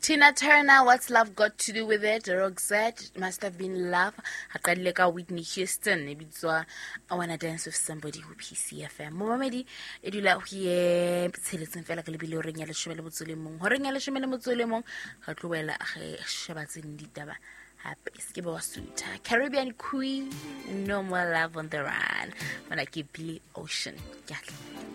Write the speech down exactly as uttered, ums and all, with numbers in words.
Tina Turner, What's Love Got to Do with It? Roxette, Must Have Been Love. Hakadileka Whitney Houston. Ebitswa, I Wanna Dance with Somebody who P C F M. Momamedi, edula huye, pitsheletseng fela ka lebile o reng ya leshome le motso le mong. Ho reng ya leshome le motso le mong, ga tlobela ge shebatseng ditaba. Happy Skibo Wasuta. Caribbean Queen, No More Love on the Run. Mana ke Billy Ocean. Kyakle.